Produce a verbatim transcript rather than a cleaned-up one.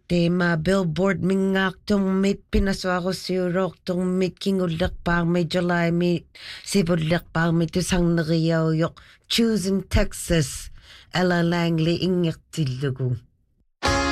tema billboard mingaaqtormit pinasuarussiuroortormit kingullerpaarmi July mi sipullerpaarmi tusarneriaujoq choosing Texas Ella Langley ingерtillugu